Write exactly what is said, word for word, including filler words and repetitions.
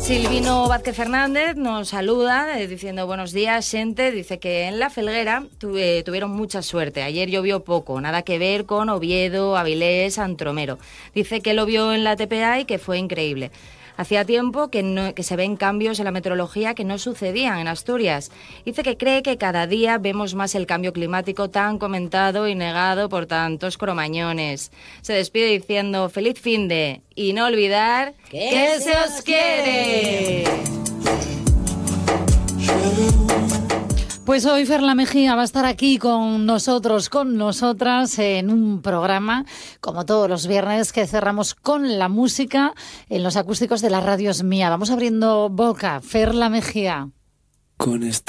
Silvino Vázquez Fernández nos saluda eh, diciendo buenos días, xente. Dice que en La Felguera tu, eh, tuvieron mucha suerte. Ayer llovió poco, nada que ver con Oviedo, Avilés, Santromero. Dice que lo vio en la T P A y que fue increíble. Hacía tiempo que, no, que se ven cambios en la meteorología que no sucedían en Asturias. Dice que cree que cada día vemos más el cambio climático tan comentado y negado por tantos cromañones. Se despide diciendo feliz finde y no olvidar que, que se os quiere. Pues hoy Ferla Mejía va a estar aquí con nosotros, con nosotras, en un programa, como todos los viernes, que cerramos con la música en los acústicos de la Radio Es Mía. Vamos abriendo boca. Ferla Mejía. Con esto.